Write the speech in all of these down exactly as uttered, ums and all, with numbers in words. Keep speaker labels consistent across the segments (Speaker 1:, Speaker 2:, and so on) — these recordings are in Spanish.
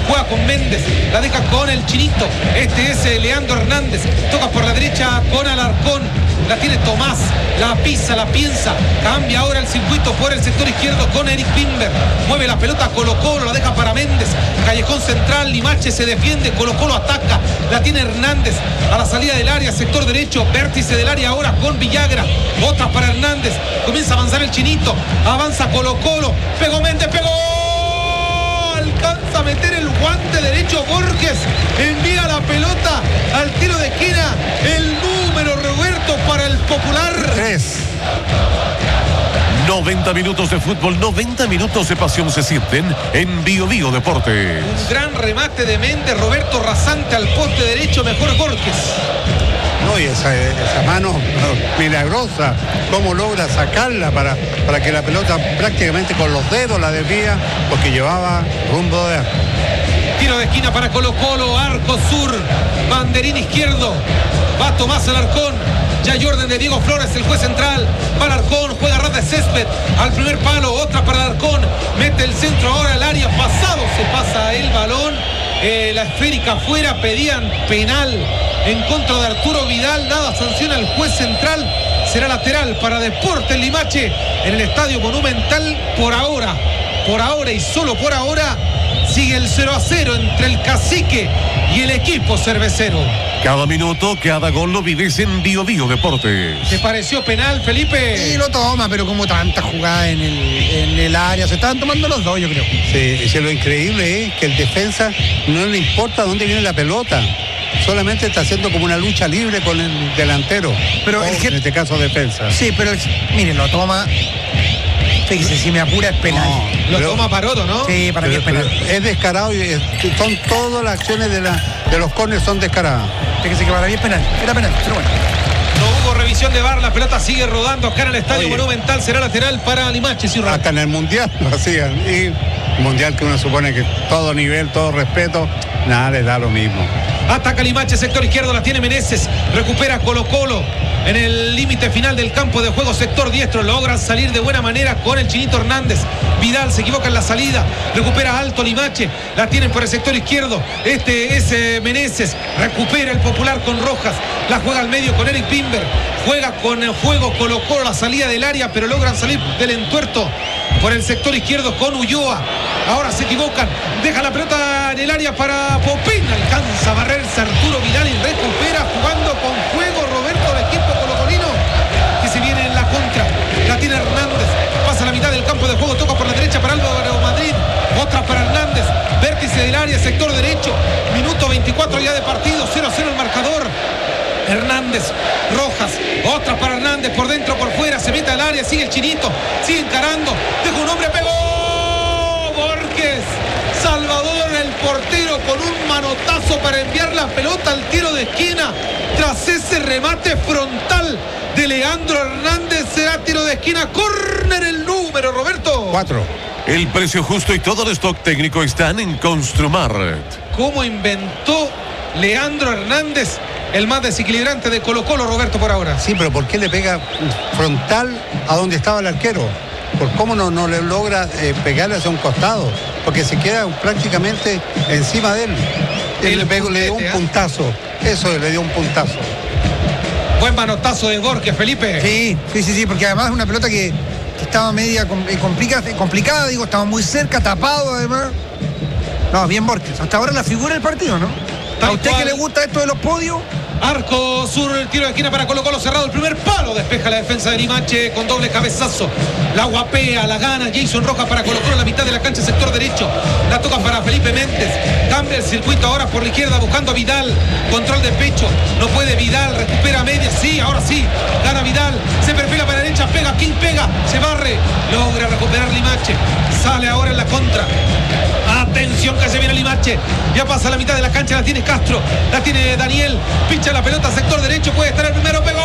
Speaker 1: juega con Méndez, la deja con el Chinito, este es eh, Leandro Hernández, toca por la derecha con Alarcón, la tiene Tomás, la pisa, la piensa, cambia ahora el circuito por el sector izquierdo con Eric Bimber, mueve la pelota Colo Colo, la deja para Méndez, callejón central, Limache se defiende, Colo Colo ataca, la tiene Hernández, a la salida del área, sector derecho, vértice del área ahora con Villagra, otra para Hernández, comienza a avanzar el Chinito, avanza Colo Colo, pegó Méndez, pegó, alcanza a meter el guante derecho Borges, envía la pelota al tiro de esquina, el número Roberto para el Popular.
Speaker 2: Tres.
Speaker 3: noventa minutos de fútbol, noventa minutos de pasión se sienten en Bio Bio Deportes.
Speaker 1: Un gran remate de Méndez, Roberto rasante al poste derecho, mejor Borges.
Speaker 2: No, y esa, esa mano milagrosa, cómo logra sacarla para, para que la pelota prácticamente con los dedos la desvía, porque llevaba rumbo de arco.
Speaker 1: Tiro de esquina para Colo Colo, arco sur, banderín izquierdo, va Tomás Alarcón, ya Jordan de Diego Flores, el juez central, va Alarcón, juega ras de césped, al primer palo, otra para Alarcón, mete el centro ahora al área, pasado se pasa el balón, eh, la esférica afuera, pedían penal en contra de Arturo Vidal, nada sanciona el juez central, será lateral para Deportes Limache en el Estadio Monumental por ahora, por ahora y solo por ahora. Sigue el cero a cero entre el Cacique y el equipo cervecero.
Speaker 3: Cada minuto, cada gol lo vives en Bio Bio Deportes.
Speaker 1: ¿Te pareció penal, Felipe?
Speaker 4: Sí, lo toma, pero como tanta jugada en el, en el área, se estaban tomando los dos, yo creo.
Speaker 2: Sí, y lo increíble es que el defensa no le importa dónde viene la pelota. Solamente está haciendo como una lucha libre con el delantero.
Speaker 4: Pero el que...
Speaker 2: En este caso, defensa.
Speaker 4: Sí, pero el... miren, lo toma... Fíjese, si me apura es penal.
Speaker 2: No,
Speaker 1: Lo
Speaker 2: pero,
Speaker 1: toma Paroto, ¿no?
Speaker 4: Sí, para
Speaker 2: pero,
Speaker 4: mí es penal.
Speaker 2: es descarado y es, son todas las acciones de, la, de los córneres son descaradas.
Speaker 4: Fíjese que para mí es penal. Era penal, pero bueno.
Speaker 1: No hubo revisión de V A R, la pelota sigue rodando acá en el Estadio
Speaker 2: Oye,
Speaker 1: Monumental, será lateral para Limache. Sí,
Speaker 2: hasta en el Mundial lo hacían. Y Mundial que uno supone que todo nivel, todo respeto, nada, les da lo mismo.
Speaker 1: Ataca Limache, sector izquierdo, la tiene Meneses, recupera Colo Colo en el límite final del campo de juego, sector diestro, logran salir de buena manera con el Chinito Hernández. Vidal se equivoca en la salida, recupera alto Limache, la tienen por el sector izquierdo, este es eh, Meneses, recupera el Popular con Rojas, la juega al medio con Eric Bimber, juega con el juego Colo Colo la salida del área, pero logran salir del entuerto por el sector izquierdo con Ulloa. Ahora se equivocan, deja la pelota en el área para Popín, alcanza a barrerse Arturo Vidal y recupera jugando con juego Roberto del equipo colocolino que se viene en la contra, la tiene Hernández, pasa a la mitad del campo de juego, toca por la derecha para Álvaro Madrid, otra para Hernández, vértice del área, sector derecho, minuto veinticuatro ya de partido, cero a cero el marcador. Hernández, Rojas, otra para Hernández, por dentro, por fuera, se mete al área, sigue el Chinito, sigue encarando, deja un hombre, pegó Borges, Salvador el portero con un manotazo para enviar la pelota al tiro de esquina, tras ese remate frontal de Leandro Hernández, será tiro de esquina, córner el número, Roberto.
Speaker 2: Cuatro.
Speaker 3: El precio justo y todo el stock técnico están en Construmart.
Speaker 1: ¿Cómo inventó Leandro Hernández el más desequilibrante de Colo Colo, Roberto, por ahora?
Speaker 2: Sí, pero ¿por qué le pega frontal a donde estaba el arquero? ¿Por cómo no, no le logra eh, pegarle hacia un costado? Porque se queda prácticamente encima de él. Él
Speaker 1: El
Speaker 2: le, pegó, le dio un
Speaker 1: puntete, ¿eh?
Speaker 2: puntazo. Eso, le dio un puntazo.
Speaker 1: Buen manotazo de Borges, Felipe.
Speaker 4: Sí, sí, sí, sí, porque además es una pelota que, que estaba media com- eh, complica, complicada, digo, estaba muy cerca, tapado además. No, bien Borges. Hasta ahora la figura del partido, ¿no?
Speaker 1: Tal
Speaker 4: ¿A usted
Speaker 1: cual.
Speaker 4: que le gusta esto de los podios?
Speaker 1: Arco sur, el tiro de esquina para Colo Colo cerrado, el primer palo, despeja la defensa de Limache con doble cabezazo, la guapea, la gana Jason Rojas para Colo Colo en la mitad de la cancha, sector derecho, la toca para Felipe Méndez, cambia el circuito ahora por la izquierda buscando a Vidal, control de pecho, no puede Vidal, recupera media, sí, ahora sí, gana Vidal, se perfila para la derecha, pega, King pega, se barre, logra recuperar Limache, sale ahora en la contra. Atención que se viene Limache, ya pasa la mitad de la cancha, la tiene Castro, la tiene Daniel, pincha la pelota, sector derecho, puede estar el primero, pegó,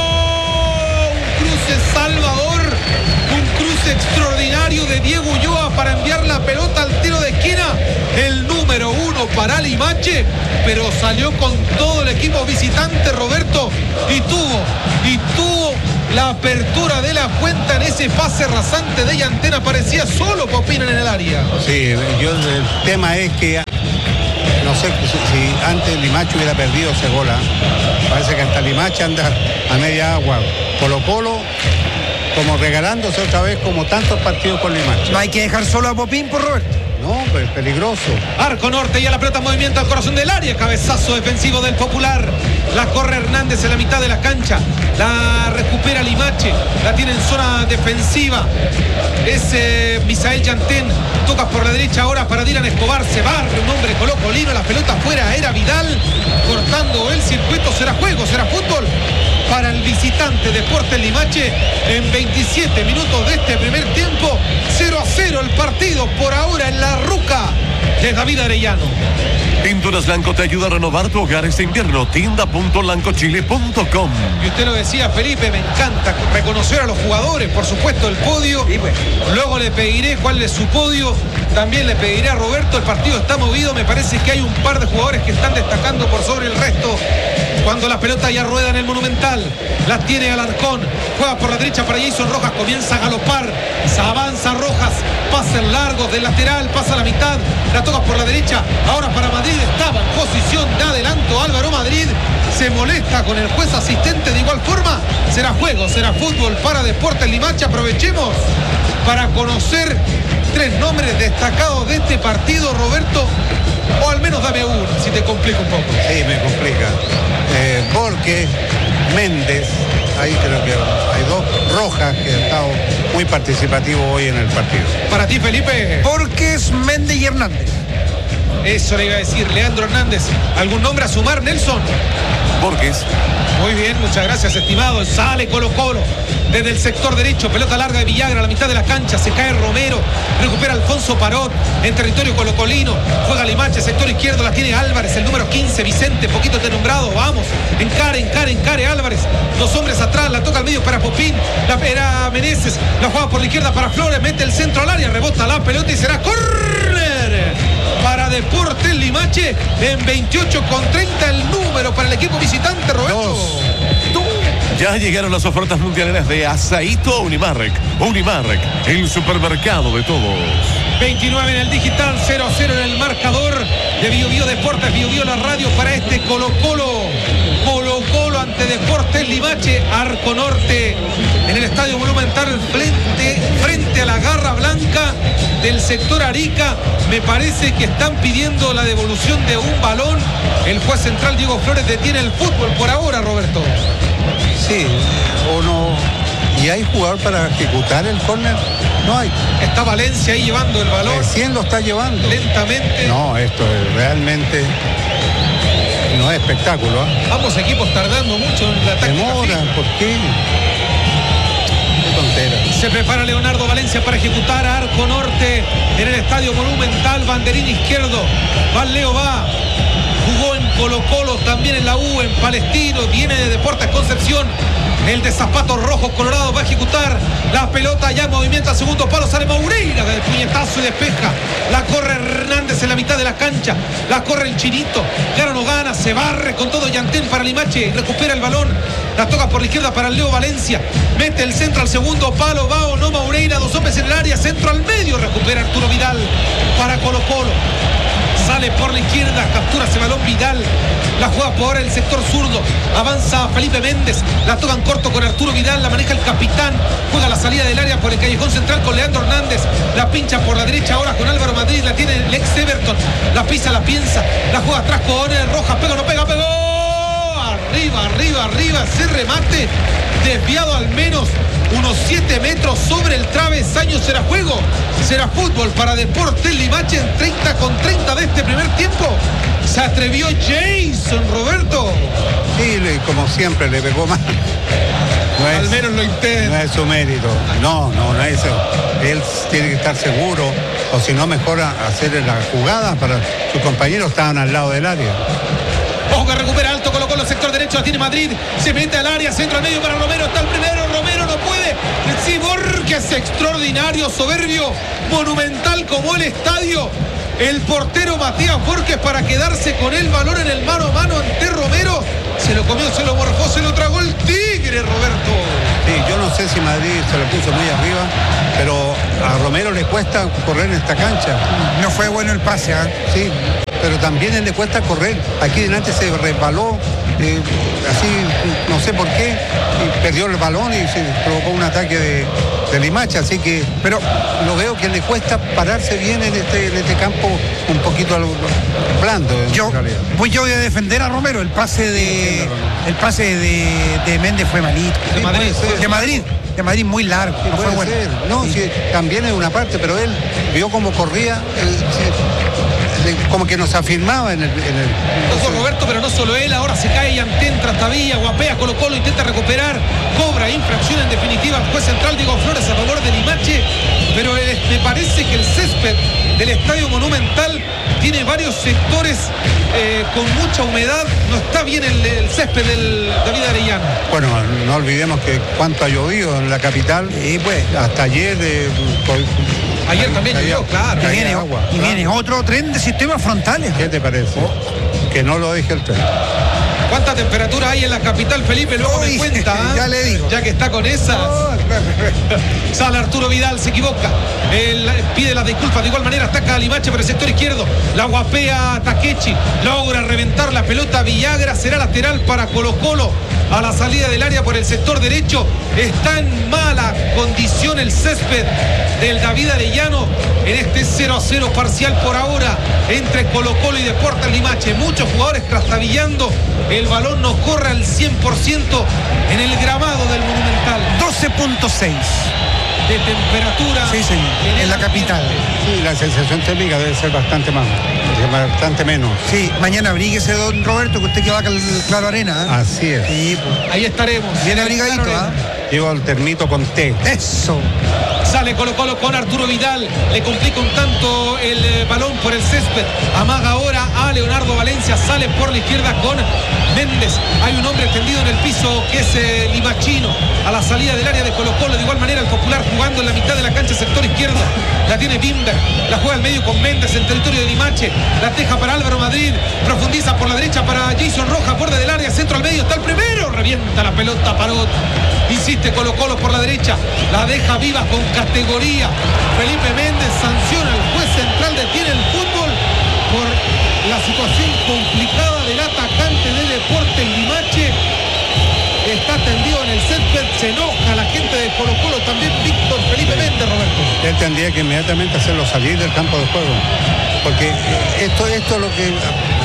Speaker 1: un cruce Salvador, un cruce extraordinario de Diego Ulloa para enviar la pelota al tiro de esquina, el número uno para Limache, pero salió con todo el equipo visitante, Roberto, y tuvo, y tuvo la apertura de la cuenta en ese pase rasante de Llantera, parecía solo Popín en el área.
Speaker 2: Sí, yo, el tema es que sé si, si antes Limache hubiera perdido ese gol. ¿eh? Parece que hasta Limache anda a media agua. Colo Colo como regalándose otra vez como tantos partidos con Limache.
Speaker 4: No hay que dejar solo a Popín, por Roberto.
Speaker 2: No, pues peligroso.
Speaker 1: Arco norte y a la pelota en movimiento al corazón del área. Cabezazo defensivo del Popular. La corre Hernández en la mitad de la cancha. La recupera Limache. La tiene en zona defensiva. Es eh, Misael Yantén. Toca por la derecha ahora para Dylan Escobar. Se barre un hombre colocolino. La pelota afuera. Era Vidal cortando el circuito. Será juego, será fútbol para el visitante Deportes Limache en veintisiete minutos de este primer tiempo. Cero a cero el partido por ahora en la ruca de David Arellano.
Speaker 3: Pinturas Blanco te ayuda a renovar tu hogar este invierno. tienda punto blancochile punto com.
Speaker 1: Y usted lo decía, Felipe, me encanta reconocer a los jugadores, por supuesto el podio.
Speaker 4: Sí, pues.
Speaker 1: Luego le pediré cuál es su podio. También le pediré a Roberto, el partido está movido. Me parece que hay un par de jugadores que están destacando por sobre el resto. Cuando la pelota ya rueda en el Monumental, la tiene Alarcón, juega por la derecha para Jason Rojas, comienza a galopar, se avanza Rojas, pases largos del lateral, pasa a la mitad, la toca por la derecha, ahora para Madrid, estaba en posición de adelanto Álvaro Madrid, se molesta con el juez asistente de igual forma. Será juego, será fútbol para Deportes Limache. Aprovechemos para conocer tres nombres destacados de este partido, Roberto, o al menos dame uno, si te complica un poco.
Speaker 2: Sí, me complica. Eh, Borges, Méndez, ahí creo que hay dos. Rojas, que ha estado muy participativo hoy en el partido.
Speaker 1: Para ti, Felipe.
Speaker 4: Borges, Méndez y Hernández.
Speaker 1: Eso le iba a decir, Leandro Hernández. ¿Algún nombre a sumar, Nelson?
Speaker 3: Borges.
Speaker 1: Muy bien, muchas gracias, estimado. Sale Colo Colo desde el sector derecho, pelota larga de Villagra a la mitad de la cancha, se cae Romero, recupera Alfonso Parot en territorio colocolino, juega Limache, sector izquierdo, la tiene Álvarez, el número quince, Vicente, poquito te nombrado, vamos, encare, encare, encare Álvarez, dos hombres atrás, la toca al medio para Popín, la era Meneses, la juega por la izquierda para Flores, mete el centro al área, rebota la pelota y será córner para Deportes Limache en veintiocho con treinta el número para el equipo visitante, Roberto.
Speaker 2: Dos.
Speaker 3: Ya llegaron las ofertas mundialeras de Asaíto Unimarrec. Unimarrec, el supermercado de todos.
Speaker 1: veintinueve en el digital, cero a cero en el marcador de Bio Bio Deportes, Bio Bio la radio para este Colo Colo. Colo Colo ante Deportes Limache, Arco Norte en el Estadio Monumental frente, frente a la Garra Blanca del sector Arica. Me parece que están pidiendo la devolución de un balón. El juez central Diego Flores detiene el fútbol por ahora, Roberto.
Speaker 2: Sí, o no. ¿Y hay jugador para ejecutar el córner? No hay.
Speaker 1: Está Valencia ahí llevando el balón.
Speaker 2: Recién lo está llevando.
Speaker 1: Lentamente.
Speaker 2: No, esto es realmente no es espectáculo. ¿eh?
Speaker 1: Ambos equipos tardando mucho en la táctica
Speaker 2: Demora,
Speaker 1: fija.
Speaker 2: ¿por qué? Qué tontera.
Speaker 1: Se prepara Leonardo Valencia para ejecutar a Arco Norte en el Estadio Monumental, banderín izquierdo. Va Leo, va. Jugó en Colo Colo, también en la U, en Palestino, viene de Deportes Concepción. El de zapatos rojos colorados va a ejecutar la pelota ya en movimiento al segundo palo, sale Moureira del puñetazo y despeja. La corre Hernández en la mitad de la cancha, la corre el Chinito, gana o no gana, se barre con todo Yantén para Limache, recupera el balón, la toca por la izquierda para Leo Valencia, mete el centro al segundo palo, va o no Moureira, dos hombres en el área, centro al medio, recupera Arturo Vidal para Colo Colo. Sale por la izquierda, captura ese balón Vidal, la juega por el sector zurdo, avanza Felipe Méndez, la toca en corto con Arturo Vidal, la maneja el capitán, juega la salida del área por el callejón central con Leandro Hernández, la pincha por la derecha ahora con Álvaro Madrid, la tiene el ex Everton, la pisa, la piensa, la juega atrás con el Rojas, pega o no pega, pegó, arriba, arriba, arriba, ese remate, desviado al menos unos siete metros sobre el travesaño. Será juego, será fútbol para Deportes Limache en treinta con treinta de este primer tiempo. Se atrevió Jason, Roberto.
Speaker 2: Sí, le- como siempre, le pegó mal. No es,
Speaker 1: Al menos lo intenta.
Speaker 2: no es su mérito. No, no, no es eso. Él tiene que estar seguro, o si no, mejor a- hacer la jugada para sus compañeros estaban al lado del área.
Speaker 1: Ojo que recupera alto, colocó el sector derecho, la tiene Madrid, se mete al área, centro al medio para Romero, está el primero, Romero no puede, sí, Borges, extraordinario, soberbio, monumental como el estadio, el portero Matías Borges para quedarse con el balón en el mano a mano ante Romero, se lo comió, se lo morfó, se lo tragó el Tigre, Roberto.
Speaker 2: Sí, yo no sé si Madrid se lo puso muy arriba, pero a Romero le cuesta correr en esta cancha.
Speaker 4: No fue bueno el pase, ¿ah?
Speaker 2: Sí, pero también él le cuesta correr. Aquí delante se resbaló, eh, así, no sé por qué, y perdió el balón y se provocó un ataque de, de Limache, así que, pero lo veo que le cuesta pararse bien en este, en este campo un poquito blando.
Speaker 4: Yo, pues yo voy a defender a Romero, el pase de el pase de, de Méndez fue malito.
Speaker 1: De Madrid.
Speaker 4: De Madrid, de Madrid muy largo.
Speaker 2: Sí,
Speaker 4: no fue
Speaker 2: puede
Speaker 4: bueno.
Speaker 2: ser. No,
Speaker 4: Sí.
Speaker 2: sí, también es una parte, pero él vio cómo corría, él, sí, le- como que nos afirmaba en el... En el
Speaker 1: Ojo Roberto, pero no solo él, ahora se cae y entra Tavilla, guapea, Colo Colo intenta recuperar, cobra infracción en definitiva, el juez central Diego Flores a favor de Limache, pero eh, me parece que el césped del Estadio Monumental tiene varios sectores eh, con mucha humedad, no está bien el, el césped del David Arellano.
Speaker 2: Bueno, no olvidemos que cuánto ha llovido en la capital,
Speaker 4: Sí, pues.
Speaker 2: hasta ayer... eh, co-
Speaker 1: Ayer también
Speaker 2: caía-
Speaker 1: llovió, claro.
Speaker 4: Y
Speaker 2: caía
Speaker 4: viene,
Speaker 2: agua,
Speaker 4: y
Speaker 2: claro.
Speaker 4: viene otro tren de sistemas frontales.
Speaker 2: ¿Qué te parece? Que no lo deje el tren.
Speaker 1: ¿Cuánta temperatura hay en la capital, Felipe? Luego
Speaker 4: Uy,
Speaker 1: me cuenta. ¿ah?
Speaker 4: ya le digo.
Speaker 1: Ya que está con esas. Sale Arturo Vidal, se equivoca. Él pide las disculpas. De igual manera ataca a Limache por el sector izquierdo. La guapea Takechi. Logra reventar la pelota Villagra. Será lateral para Colo Colo. A la salida del área por el sector derecho. Está en mala condición el césped del David Arellano en este cero a cero parcial por ahora entre Colo Colo y Deportes Limache. Muchos jugadores trastabillando. El balón no corre al cien por ciento en el gramado del Monumental.
Speaker 4: doce punto seis.
Speaker 1: De temperatura
Speaker 4: Sí, señor, en la capital.
Speaker 2: Sí, la sensación térmica debe ser bastante más, bastante menos.
Speaker 4: Sí, mañana abríguese, don Roberto, que usted que va al Claro Arena. ¿eh?
Speaker 2: Así es.
Speaker 4: Sí, pues.
Speaker 1: Ahí estaremos.
Speaker 4: Bien abrigadito, ¿ah?
Speaker 2: Llevo el termito con té.
Speaker 4: Eso.
Speaker 1: Sale Colo Colo con Arturo Vidal. Le complica un tanto el eh, balón por el césped. Amaga ahora a Leonardo Valencia. Sale por la izquierda con Méndez. Hay un hombre tendido en el piso que es eh, Limachino. A la salida del área de Colo Colo. De igual manera el Popular jugando en la mitad de la cancha, sector izquierdo. La tiene Bimber. La juega al medio con Méndez en territorio de Limache. La teja para Álvaro Madrid. Profundiza por la derecha para Jason Rojas. Borde del área. Centro al medio. Está el primero. Revienta la pelota. Parot. Insiste Colo Colo por la derecha. La deja viva con categoría. Felipe Méndez sanciona al juez central. Detiene el fútbol por la situación complicada del atacante de Deportes Limache. Está tendido en el césped. Se enoja la gente de Colo Colo. También Víctor Felipe Méndez, Roberto.
Speaker 2: Él tendría que inmediatamente hacerlo salir del campo de juego. Porque esto, esto es lo que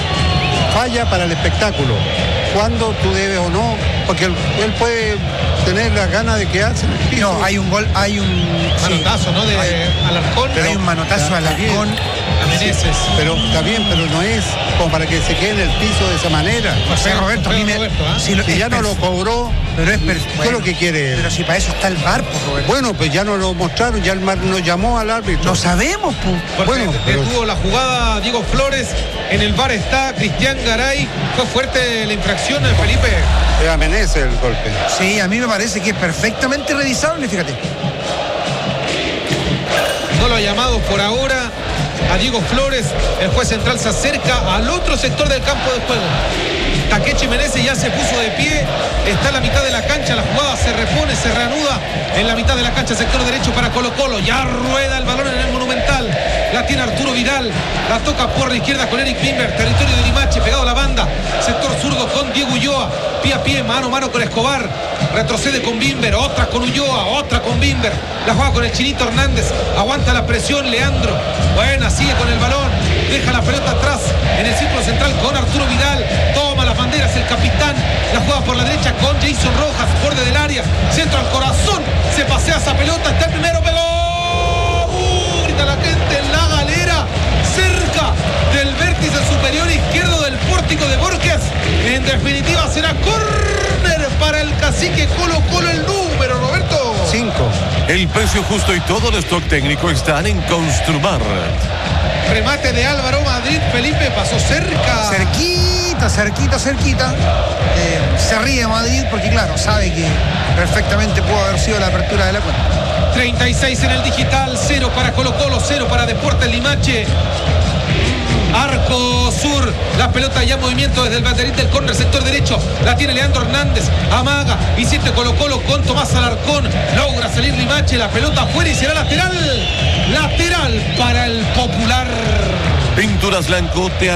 Speaker 2: falla para el espectáculo. Cuando tú debes o no, porque él, él puede tener las ganas de quedarse en el piso.
Speaker 4: No, hay un gol, hay un sí,
Speaker 1: Manotazo, ¿no? De
Speaker 4: hay,
Speaker 1: Alarcón.
Speaker 4: hay un manotazo a Alarcón.
Speaker 1: A Meneses.
Speaker 2: Pero está bien, pero no es como para que se quede en el piso de esa manera.
Speaker 4: José Roberto, a mí me-
Speaker 1: Roberto, ¿ah?
Speaker 4: si lo-
Speaker 2: Si
Speaker 4: es
Speaker 2: ya no
Speaker 4: perf-
Speaker 2: lo cobró,
Speaker 4: Pero es per-
Speaker 2: ¿qué es
Speaker 4: bueno,
Speaker 2: lo que quiere?
Speaker 4: Pero si para eso está el V A R, pues, Roberto.
Speaker 2: Bueno, pues ya no lo mostraron, ya el mar nos llamó al árbitro.
Speaker 4: Lo sabemos, pues.
Speaker 1: Porque
Speaker 2: Bueno, pero-
Speaker 1: detuvo la jugada Diego Flores. En el V A R está Cristian Garay. Fue fuerte la infracción, Felipe.
Speaker 2: Eh, Amenece el golpe.
Speaker 4: Sí, a mí me parece que es perfectamente revisable, fíjate.
Speaker 1: No lo ha llamado por ahora a Diego Flores. El juez central se acerca al otro sector del campo de juego. Takechi Meneses ya se puso de pie. Está en la mitad de la cancha. La jugada se repone, se reanuda en la mitad de la cancha, sector derecho para Colo Colo. Ya rueda el balón en el Monumental. La tiene Arturo Vidal. La toca por la izquierda con Eric Bimber. Territorio de Limache, pegado a la banda. Sector zurdo con Diego Ulloa. Pie a pie, mano a mano con Escobar. Retrocede con Bimber. Otra con Ulloa. Otra con Bimber. La juega con el Chinito Hernández. Aguanta la presión Leandro. Buena, sigue con el balón. Deja la pelota atrás en el círculo central con Arturo Vidal. Toma las banderas el capitán. La juega por la derecha con Jason Rojas. Borde del área. Centro al corazón. Se pasea esa pelota. Está el primero. Pegó. Uh, grita la gente en la galera. Cerca del vértice superior izquierdo del pórtico de Borges. En definitiva será córner para el cacique Colo Colo, el número, Roberto.
Speaker 2: Cinco.
Speaker 3: El precio justo y todo el stock técnico están en Construmar.
Speaker 1: Remate de Álvaro Madrid. Felipe pasó cerca.
Speaker 4: Cerquita, cerquita, cerquita. Eh, se ríe Madrid porque, claro, sabe que perfectamente pudo haber sido la apertura de la cuenta.
Speaker 1: treinta y seis en el digital, cero para Colo Colo, cero para Deportes Limache. Arco sur, la pelota ya en movimiento desde el banderín del córner, sector derecho, la tiene Leandro Hernández, amaga, insiste Colo Colo con Tomás Alarcón, logra salir Limache, la pelota afuera y será lateral, lateral para el Popular.
Speaker 3: Pinturas Blanco te